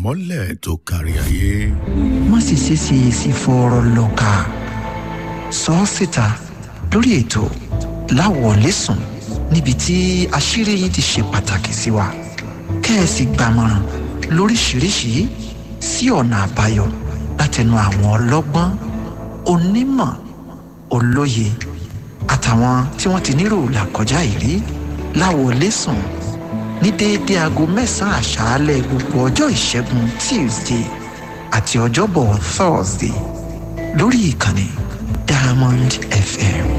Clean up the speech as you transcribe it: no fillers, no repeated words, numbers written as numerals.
ìmọ́lẹ̀ tó kárí ayé. má sì ṣe ṣiyèsí fọ̀rọ̀ lọ́ka sọ ọ́ síta lórí ètò láwọ̀lẹ́sùn níbi tí àṣírí yìí ti ṣe pàtàkì sí wa kẹ́ẹ̀sì gbàmọ̀ràn lóríṣìíríṣìí sí ọ̀nà àbáyọ látẹnu àwọn ọlọ́gbọ́n onímọ̀ olóye àtàwọn tí wọ́n ti nírò làkọjá ìrí láwọ̀lẹ́sùn ní déédéé aago 9 àṣálẹ́ gbogbo ọjọ́ ìṣẹ́gun Tuesday àti ọjọ́bọ̀ Thursday lórí ìkànnì Diamond FM.